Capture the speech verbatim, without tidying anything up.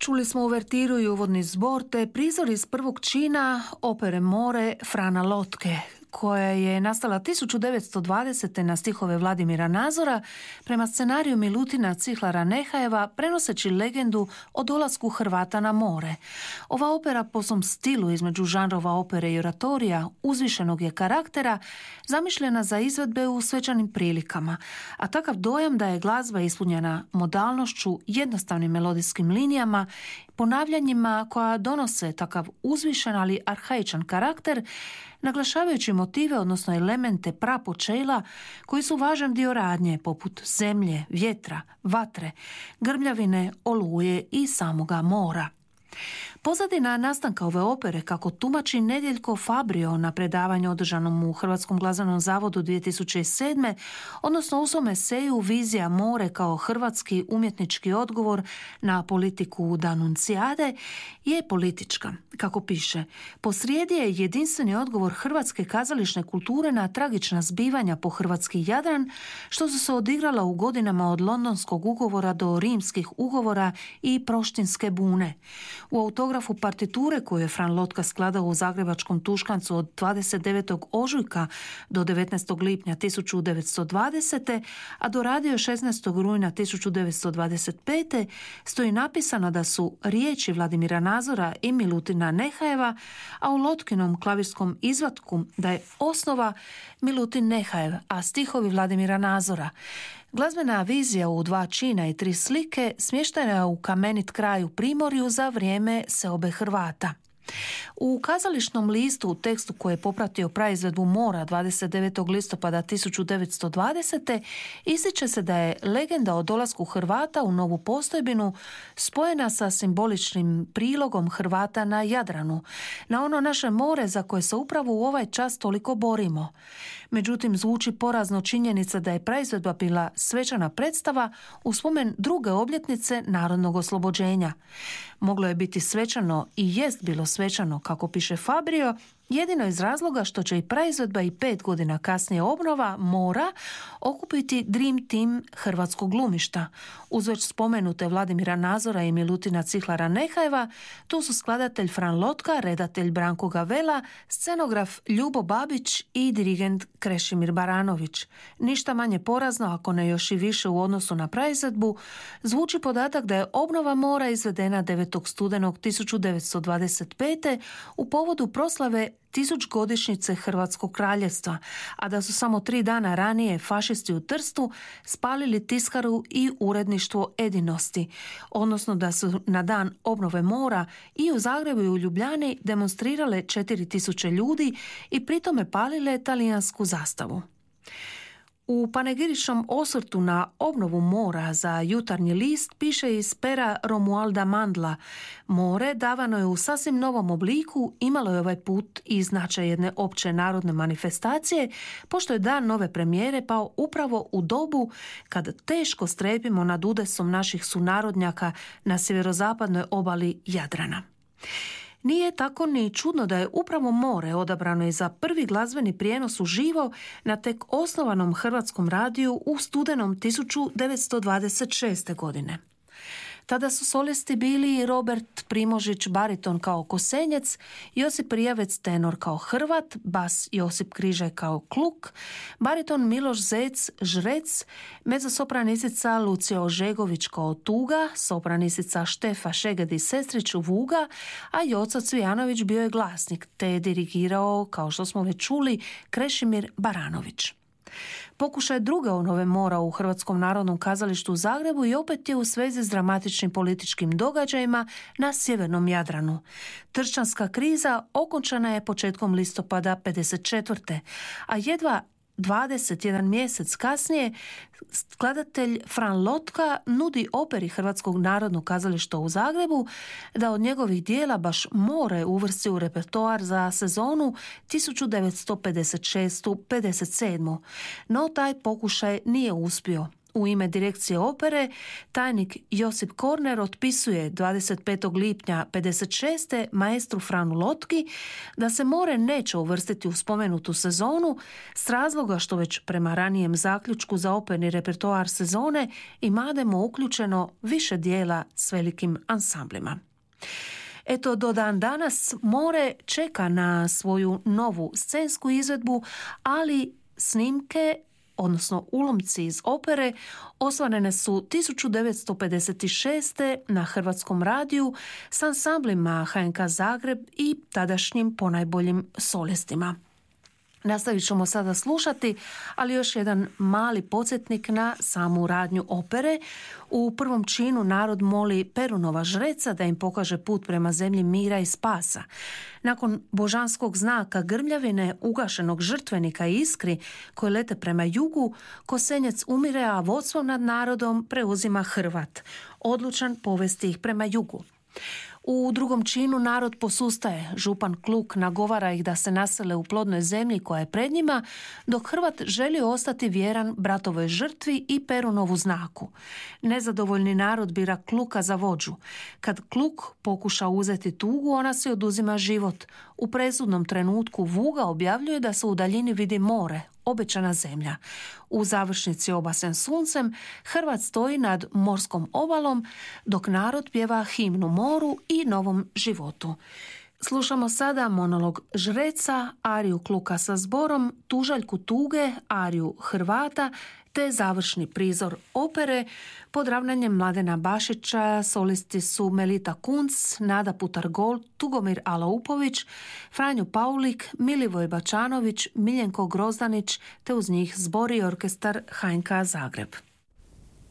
Čuli smo uvertiru i uvodni zbor te prizor iz prvog čina opere More Frana Lotke, koja je nastala tisuću devetsto dvadesete na stihove Vladimira Nazora prema scenariju Milutina Cihlara Nehajeva, prenoseći legendu o dolasku Hrvata na more. Ova opera po svom stilu između žanrova opere i oratorija uzvišenog je karaktera, zamišljena za izvedbe u svečanim prilikama, a takav dojam da je glazba ispunjena modalnošću, jednostavnim melodijskim linijama, ponavljanjima koja donose takav uzvišen ali arhaičan karakter, naglašavajući motive, odnosno elemente prapočela koji su važan dio radnje, poput zemlje, vjetra, vatre, grmljavine, oluje i samoga mora. Pozadina nastanka ove opere, kako tumači Nedjeljko Fabrio na predavanju održanom u Hrvatskom glazbenom zavodu dvije tisuće sedme, odnosno u svom eseju Vizija more kao hrvatski umjetnički odgovor na politiku Danuncijade, je politička. Kako piše, posrijedi je jedinstveni odgovor hrvatske kazališne kulture na tragična zbivanja po hrvatski Jadran, što su se odigrala u godinama od Londonskog ugovora do Rimskih ugovora i Proštinske bune. U autografu partiture koju je Fran Lotka skladao u zagrebačkom Tuškancu od dvadeset devetog ožujka do devetnaestog lipnja tisuću devetsto dvadesete. a doradio šesnaestog rujna tisuću devetsto dvadeset pete. stoji napisano da su riječi Vladimira Nazora i Milutina Nehajeva, a u Lotkinom klavirskom izvatku da je osnova Milutin Nehajev, a stihovi Vladimira Nazora. Glazbena vizija u dva čina i tri slike smještena je u Kamenit kraj u Primorju za vrijeme seobe Hrvata. U kazališnom listu, u tekstu koji je popratio praizvedbu Mora dvadeset devetog listopada tisuću devetsto dvadesete. ističe se da je legenda o dolasku Hrvata u novu postojbinu spojena sa simboličnim prilogom Hrvata na Jadranu, na ono naše more za koje se upravo u ovaj čas toliko borimo. Međutim, zvuči porazno činjenica da je praizvedba bila svečana predstava u spomen druge obljetnice narodnog oslobođenja. Moglo je biti svečano i jest bilo svečano, kako piše Fabrio, jedino iz razloga što će i praizvedba i pet godina kasnije obnova Mora okupiti Dream Team hrvatskog glumišta. Uz već spomenute Vladimira Nazora i Milutina Cihlara Nehajeva, tu su skladatelj Fran Lotka, redatelj Branko Gavela, scenograf Ljubo Babić i dirigent Krešimir Baranović. Ništa manje porazno, ako ne još i više u odnosu na praizvedbu, zvuči podatak da je obnova Mora izvedena devetog studenog tisuću devetsto dvadeset pete. u povodu proslave tisućgodišnjice Hrvatskog kraljevstva, a da su samo tri dana ranije fašisti u Trstu spalili tiskaru i uredništvo Edinosti, odnosno da su na dan obnove Mora i u Zagrebu i u Ljubljani demonstrirale četiri tisuće ljudi i pritome palile talijansku zastavu. U panegiričnom osvrtu na obnovu Mora za Jutarnji list piše iz pera Romualda Mandla: More davano je u sasvim novom obliku, imalo je ovaj put i značaj jedne opće narodne manifestacije, pošto je dan nove premijere pao upravo u dobu kad teško strepimo nad udesom naših sunarodnjaka na sjeverozapadnoj obali Jadrana. Nije tako ni čudno da je upravo More odabrano i za prvi glazbeni prijenos uživo na tek osnovanom Hrvatskom radiju u studenom tisuću devetsto dvadeset šeste. godine. Tada su solisti bili Robert Primožić bariton kao Kosenjec, Josip Rijavec tenor kao Hrvat, bas Josip Križaj kao Kluk, bariton Miloš Zec Žrec, mezzosopranistica Lucija Ožegović kao Tuga, sopranistica Štefa Šegedi Sestrić Vuga, a Joco Cvijanović bio je glasnik, te je dirigirao, kao što smo već čuli, Krešimir Baranović. Pokušaj druge obnove Mora u Hrvatskom narodnom kazalištu u Zagrebu i opet je u svezi s dramatičnim političkim događajima na sjevernom Jadranu. Tršćanska kriza okončana je početkom listopada pedeset četvrte. a jedva dvadeset jedan mjesec kasnije skladatelj Fran Lotka nudi operi Hrvatskog narodnog kazališta u Zagrebu da od njegovih dijela baš More uvrsti u repertoar za sezonu tisuću devetsto pedeset šeste pedeset sedme. No taj pokušaj nije uspio. U ime direkcije opere tajnik Josip Korner otpisuje dvadeset petog lipnja pedeset šeste maestru Franu Lotki da se More neće uvrstiti u spomenutu sezonu s razloga što već prema ranijem zaključku za operni repertoar sezone imademo uključeno više dijela s velikim ansamblima. Eto, do dan danas More čeka na svoju novu scensku izvedbu, ali snimke, odnosno ulomci iz opere, osvanene su tisuću devetsto pedeset šeste. na Hrvatskom radiju s ansamblima H N K Zagreb i tadašnjim ponajboljim solistima. Nastavit ćemo sada slušati, ali još jedan mali podsjetnik na samu radnju opere. U prvom činu narod moli Perunova žreca da im pokaže put prema zemlji mira i spasa. Nakon božanskog znaka grmljavine, ugašenog žrtvenika i iskri koje lete prema jugu, Kosenjec umire, a vodstvom nad narodom preuzima Hrvat, odlučan povesti ih prema jugu. U drugom činu narod posustaje, župan Kluk nagovara ih da se nasele u plodnoj zemlji koja je pred njima, dok Hrvat želi ostati vjeran bratovoj žrtvi i Perunovu znaku. Nezadovoljni narod bira Kluka za vođu. Kad Kluk pokuša uzeti tugu, ona se oduzima život. U presudnom trenutku Vuga objavljuje da se u daljini vidi more, obećana zemlja. U završnici Obasen suncem Hrvat stoji nad morskom obalom, dok narod pjeva himnu moru i novom životu. Slušamo sada monolog žreca, ariju Kluka sa zborom, tužaljku tuge, ariju Hrvata, te završni prizor opere pod ravnanjem Mladena Bašića. Solisti su Melita Kunc, Nada Putargol, Tugomir Aloupović, Franjo Paulik, Milivoj Bačanović, Miljenko Grozdanić, te uz njih zbor i orkestar H N K Zagreb.